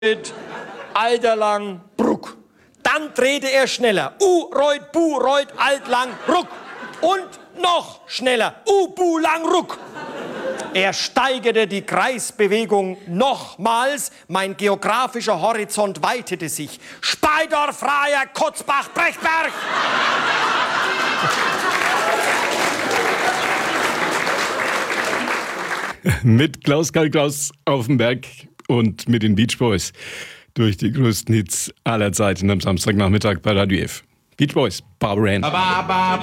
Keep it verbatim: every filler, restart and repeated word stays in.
Alderlang, Bruck. Dann drehte er schneller. U, Reut, Bu, Reut, Alt, Lang, Ruck. Und noch schneller. U, Bu, Lang, Ruck. Er steigerte die Kreisbewegung nochmals. Mein geografischer Horizont weitete sich. Speidorf, Rayer, Kotzbach, Brechberg. Mit Klaus Karl Klaus auf dem Berg und mit den Beach Boys durch die größten Hits aller Zeiten am Samstagnachmittag bei Radio F. Beach Boys, Barbara Ann.